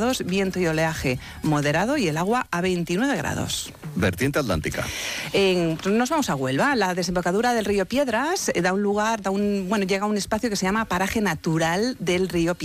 grados, viento y oleaje moderado y el agua a 29 grados. Vertiente atlántica. Nos vamos a Huelva. La desembocadura del río Piedras llega a un espacio que se llama Paraje Natural del río Piedras.